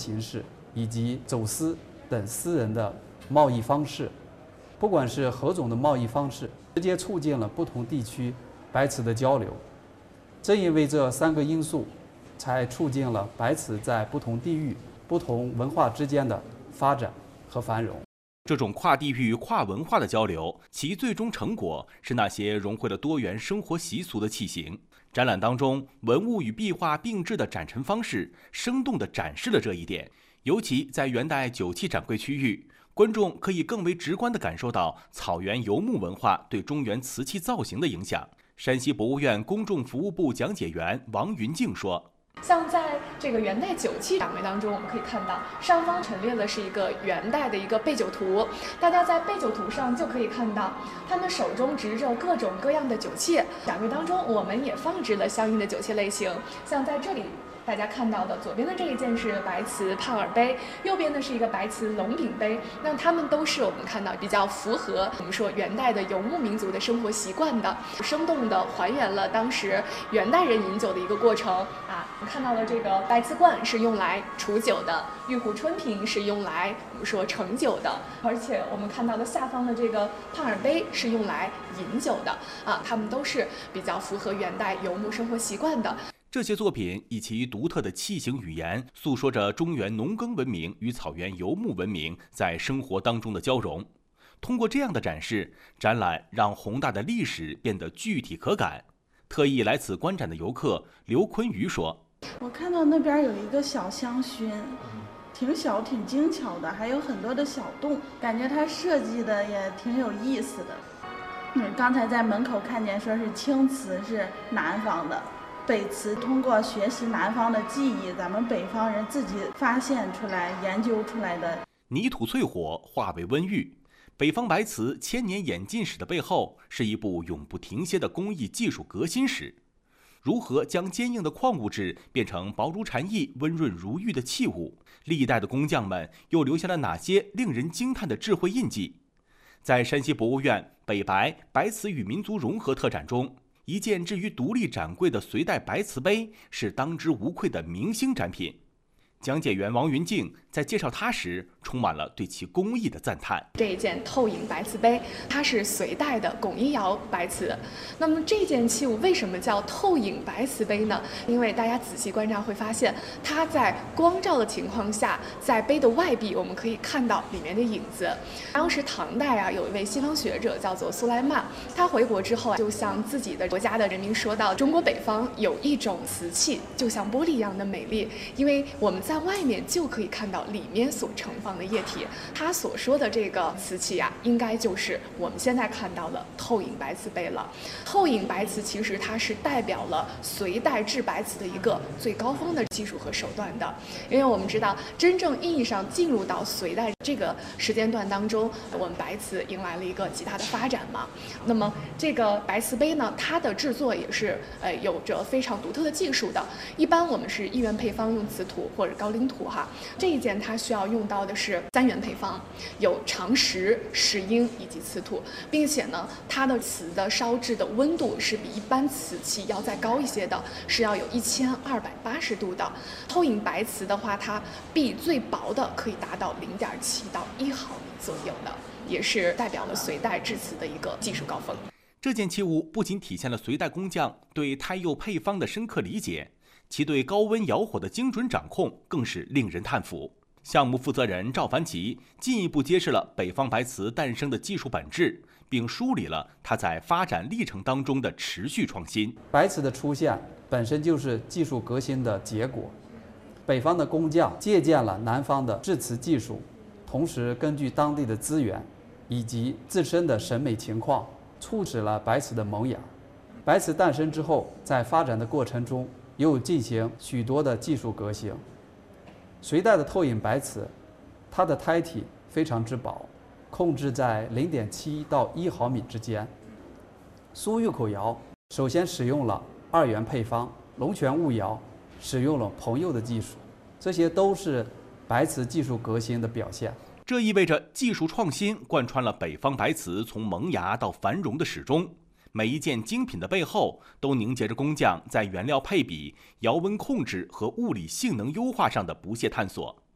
形式以及走私等私人的贸易方式，不管是何种的贸易方式，直接促进了不同地区白瓷的交流。正因为这3个因素，才促进了白瓷在不同地域、不同文化之间的发展和繁荣。 这种跨地域、跨文化的交流，其最终成果是那些融汇了多元生活习俗的器型。展览当中，文物与壁画并置的展陈方式，生动地展示了这一点。尤其在元代酒器展柜区域，观众可以更为直观地感受到草原游牧文化对中原瓷器造型的影响。山西博物院公众服务部讲解员王云静说： 像在这个元代酒器展柜当中，我们可以看到上方陈列的是一个元代的一个备酒图，大家在备酒图上就可以看到他们手中执着各种各样的酒器。展柜当中我们也放置了相应的酒器类型，像在这里大家看到的左边的这一件是白瓷帕尔杯，右边的是一个白瓷龙饼杯，那它们都是我们看到比较符合我们说元代的游牧民族的生活习惯的，生动的还原了当时元代人饮酒的一个过程啊。我们看到的这个白瓷罐是用来储酒的，玉壶春瓶是用来我们说盛酒的，而且我们看到的下方的这个帕尔杯是用来饮酒的啊，它们都是比较符合元代游牧生活习惯的。 这些作品以其独特的器形语言，诉说着中原农耕文明与草原游牧文明在生活当中的交融。通过这样的展示，展览让宏大的历史变得具体可感。特意来此观展的游客刘坤瑜说： 我看到那边有一个小香薰，挺小挺精巧的，还有很多的小洞，感觉它设计的也挺有意思的。刚才在门口看见说是青瓷是南方的，北瓷通过学习南方的技艺，咱们北方人自己发现出来、研究出来的。 泥土淬火化为温玉，北方白瓷千年演进史的背后，是一部永不停歇的工艺技术革新史。如何将坚硬的矿物质变成薄如蝉翼、温润如玉的器物？历代的工匠们又留下了哪些令人惊叹的智慧印记？在山西博物院北白白瓷与民族融合特展中，一件置于独立展柜的隋代白瓷杯是当之无愧的明星展品。讲解员王云静在介绍它时，充满了对其工艺的赞叹。 这一件透影白瓷杯，它是隋代的巩一窑白瓷。那么这件器物为什么叫透影白瓷杯呢？因为大家仔细观察会发现，它在光照的情况下，在杯的外壁我们可以看到里面的影子。当时唐代啊，有一位西方学者叫做苏莱曼，他回国之后就向自己的国家的人民说到，中国北方有一种瓷器，就像玻璃一样的美丽，因为我们在外面就可以看到里面所盛放的液体。他所说的这个瓷器啊，应该就是我们现在看到的透影白瓷杯了。透影白瓷其实它是代表了隋代制白瓷的一个最高峰的技术和手段的，因为我们知道真正意义上进入到隋代这个时间段当中，我们白瓷迎来了一个极大的发展嘛。那么这个白瓷杯呢，它的制作也是有着非常独特的技术的。一般我们是1元配方用瓷土或者高岭土哈，这一件它需要用到的是3元配方，有长石、石英以及瓷土，并且呢，它的瓷的烧制的温度是比一般瓷器要再高一些的，是要有1280度的。透影白瓷的话，它壁最薄的可以达到0.7到1毫米左右的，也是代表了隋代制瓷的一个技术高峰。 这件器物不仅体现了隋代工匠对胎釉配方的深刻理解，其对高温窑火的精准掌控更是令人叹服。项目负责人赵凡奇进一步揭示了北方白瓷诞生的技术本质，并梳理了它在发展历程当中的持续创新。 白瓷的出现本身就是技术革新的结果，北方的工匠借鉴了南方的制瓷技术，同时根据当地的资源以及自身的审美情况，促使了白瓷的萌芽。白瓷诞生之后，在发展的过程中又进行许多的技术革新。隋代的透影白瓷，它的胎体非常之薄，控制在0.7到1毫米之间。苏玉口窑首先使用了2元配方，龙泉雾窑使用了硼釉的技术，这些都是白瓷技术革新的表现。 这意味着技术创新贯穿了北方白瓷从萌芽到繁荣的始终。每一件精品的背后，都凝结着工匠在原料配比、窑温控制和物理性能优化上的不懈探索。